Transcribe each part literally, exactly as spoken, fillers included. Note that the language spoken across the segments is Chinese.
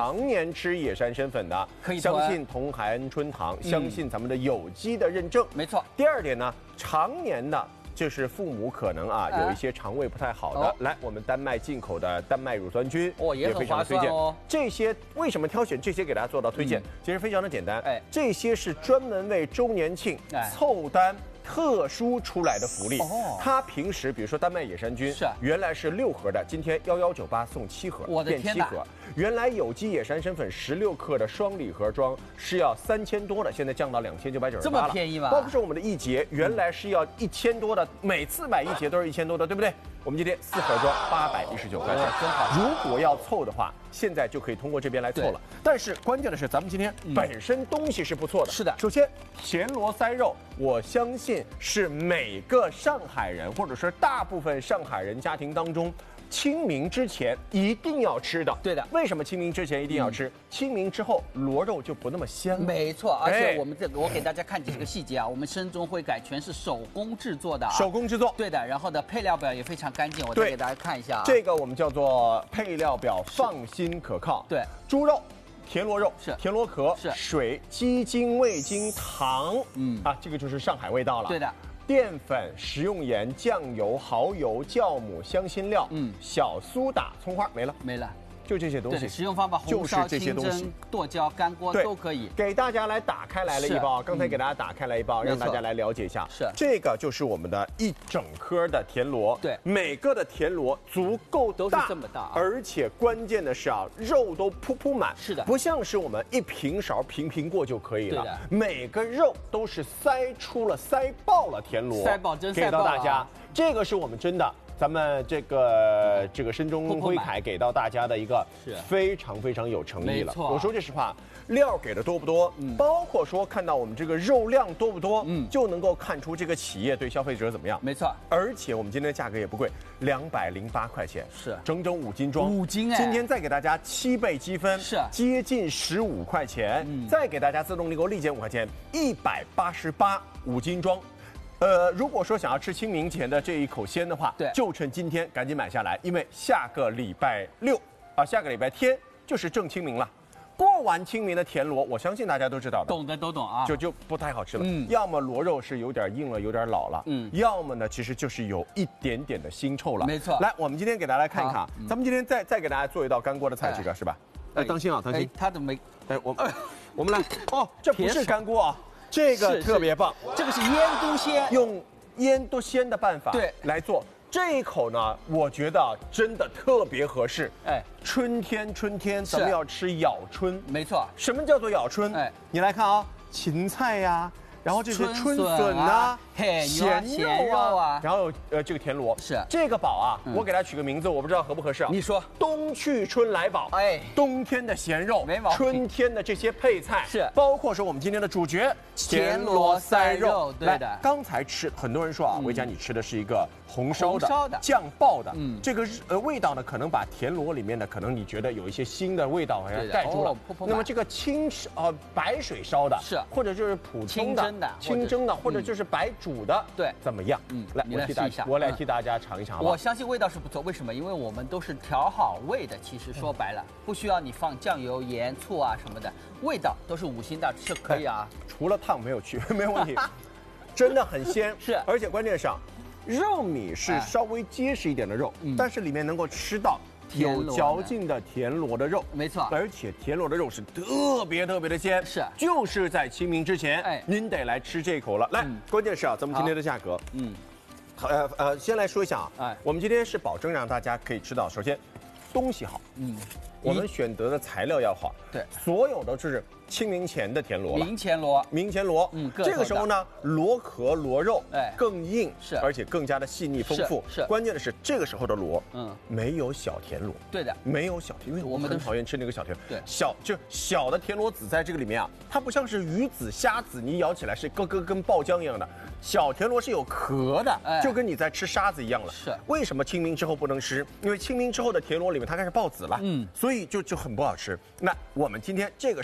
常年吃野山参粉的， 可以相信同含春糖，嗯、相信咱们的有机的认证。 没错。 第二点呢，常年的。就是父母可能啊有一些肠胃不太好的，哦、来我们丹麦进口的丹麦乳酸菌哦也非常的推荐哦。 这些为什么挑选这些给大家做到推荐？嗯、其实非常的简单， 哎， 这些是专门为周年庆凑单。特殊出来的福利，哦，它平时比如说丹麦野山菌是原来是六盒的，今天幺幺九八送七盒， 我的天哪！ 原来有机野山参粉十六克的双礼盒装是要三千多的，现在降到两千九百九十八了， 这么便宜吗？ 包括是我们的一节，原来是要一千多的，每次买一节都是一千多的，对不对？我们今天四盒装八百一十九块钱， 真好。 如果要凑的话，现在就可以通过这边来凑了。但是关键的是，咱们今天本身东西是不错的。 是的， 首先田螺塞肉，我相信是每个上海人或者是大部分上海人家庭当中。清明之前一定要吃的， 对的。 为什么清明之前一定要吃？嗯、清明之后螺肉就不那么鲜了。 没错，而且我们这个，我给大家看几个细节啊。我们深中徽改全是手工制作的、啊， 手工制作， 对的。然后呢，配料表也非常干净，我再给大家看一下、啊。 这个我们叫做配料表放心可靠。 对， 猪肉。田螺肉是田螺壳是水鸡精味精糖，嗯啊，这个就是上海味道了。 对的。 淀粉、食用盐、酱油、蚝油、酵母、香辛料，嗯，小苏打、葱花没了， 没了， 就这些东西。 使用方法：红烧、清蒸、剁椒、干锅都可以。 给大家来打开来了一包，刚才给大家打开来一包，让大家来了解一下。 是这个就是我们的一整颗的田螺， 对， 每个的田螺足够大， 都是这么大， 而且关键的是啊，肉都铺铺满， 是的， 不像是我们一平勺平平过就可以了， 对的， 每个肉都是塞出了、塞爆了田螺， 塞爆真塞爆给到大家，这个是我们真的。咱们这个这个深中徽凯给到大家的一个非常非常有诚意了。我说句实话，料给的多不多，嗯，包括说看到我们这个肉量多不多，嗯，就能够看出这个企业对消费者怎么样。 没错， 而且我们今天的价格也不贵，两百零八块钱， 是整整五斤装， 五斤哎。 今天再给大家七倍积分， 是接近十五块钱，嗯，再给大家自动立购立减五块钱，一百八十八五斤装。呃，如果说想要吃清明前的这一口鲜的话， 对， 就趁今天赶紧买下来，因为下个礼拜六啊，下个礼拜天就是正清明了。过完清明的田螺，我相信大家都知道的， 懂的都懂啊， 就就不太好吃了。嗯，要么螺肉是有点硬了，有点老了，嗯，要么呢，其实就是有一点点的腥臭了。 没错。 来，我们今天给大家来看一看，嗯、咱们今天再再给大家做一道干锅的菜，这个是吧？哎，当心啊，当心！ 他怎么没？ 哎，我我们来，哦，这不是干锅啊。这个特别棒， 这个是腌笃鲜， 用腌笃鲜的办法对来做这一口呢，我觉得真的特别合适。 哎， 春天春天咱们要吃咬春， 没错。 什么叫做咬春？哎，你来看啊，芹菜呀，然后这些春笋啊， 咸肉啊， 然后呃这个田螺是这个宝啊，我给它取个名字，我不知道合不合适啊。 你说， 冬去春来宝，哎，冬天的咸肉， 没毛病。 春天的这些配菜是， 包括说我们今天的主角田螺塞肉，对的。 刚才吃，很多人说啊，维嘉你吃的是一个红烧的、 烧的、 酱爆的， 嗯， 这个呃味道呢，可能把田螺里面的可能你觉得有一些腥的味道好像盖住了。那么这个清呃白水烧的， 是， 或者就是普通的、 清蒸的、 清蒸的，或者就是白煮的， 对， 怎么样？嗯，来，我替大家，我来替大家尝一尝。 我相信味道是不错，为什么？因为我们都是调好味的，其实说白了，不需要你放酱油、盐、醋啊什么的，味道都是五星的，是可以啊。 除了烫没有去，没有问题，真的很鲜， 是， 而且关键是，肉米是稍微结实一点的肉，但是里面能够吃到有嚼劲的田螺的肉， 没错， 而且田螺的肉是特别特别的鲜， 是， 就是在清明之前，哎，您得来吃这口了。来，关键是啊，咱们今天的价格，嗯，呃呃，先来说一下啊，哎，我们今天是保证让大家可以吃到，首先东西好，嗯。我们选择的材料要好， 对， 所有的就是清明前的田螺了， 明前螺， 明前螺，嗯，这个时候呢，螺壳螺肉哎更硬， 是， 而且更加的细腻丰富， 是， 关键的是这个时候的螺，嗯，没有小田螺， 对的， 没有小田，因为我们很讨厌吃那个小田， 对， 小就小的田螺籽在这个里面啊，它不像是鱼籽、虾籽，你咬起来是咯咯跟爆浆一样的，小田螺是有壳的，就跟你在吃沙子一样了， 是， 为什么清明之后不能吃？因为清明之后的田螺里面它开始爆籽了，嗯，所以。就就很不好吃。那我们今天这个是正正好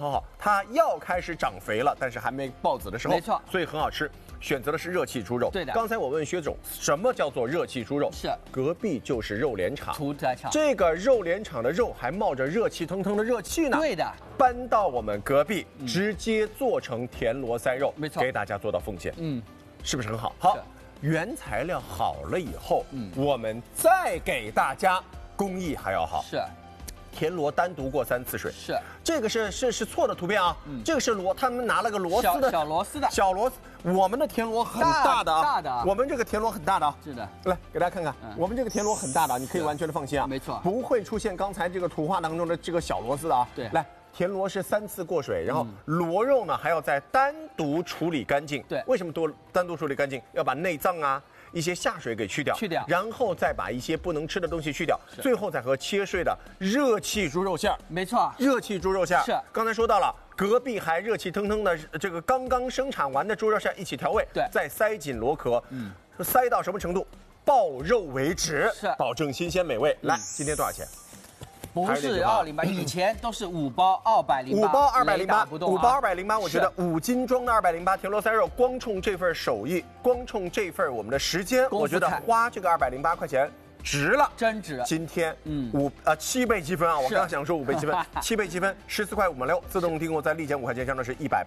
很好，它要开始长肥了，但是还没爆籽的时候， 没错， 所以很好吃。选择的是热气猪肉。 对的。 刚才我问薛总，什么叫做热气猪肉？ 是， 隔壁就是肉联厂。 屠宰场。 这个肉联厂的肉还冒着热气腾腾的热气呢。 对的。 搬到我们隔壁，嗯、直接做成田螺塞肉， 没错， 给大家做到奉献。 嗯， 是不是很好？好，原材料好了以后，嗯，我们再给大家工艺还要好。 是。 田螺单独过三次水， 是这个是是是错的图片啊，嗯，这个是螺，他们拿了个螺丝的小螺丝的小螺丝，我们的田螺很大的啊， 大的， 我们这个田螺很大的啊， 是的， 来给大家看看，我们这个田螺很大的，你可以完全的放心啊， 没错， 不会出现刚才这个图画当中的这个小螺丝的啊， 对， 来，田螺是三次过水，然后螺肉呢还要再单独处理干净， 对， 为什么多单独处理干净？要把内脏啊。一些下水给去掉， 去掉， 然后再把一些不能吃的东西去掉，最后再和切碎的热气猪肉馅儿， 没错， 热气猪肉馅儿是。 刚才说到了，隔壁还热气腾腾的这个刚刚生产完的猪肉馅一起调味， 对， 再塞紧螺壳，嗯，塞到什么程度？爆肉为止， 是， 保证新鲜美味。来，今天多少钱？ 不是二零八，以前都是五包二百零八， 五包二百零八，五包二百零八，我觉得是五斤装的二百零八田螺塞肉，光冲这份手艺，光冲这份我们的时间，我觉得花这个二百零八块钱值了， 真值。 今天嗯五呃七倍积分啊，我刚刚想说五倍积分，七倍积分十四块五毛六，自动订购在立减五块钱，相当是一百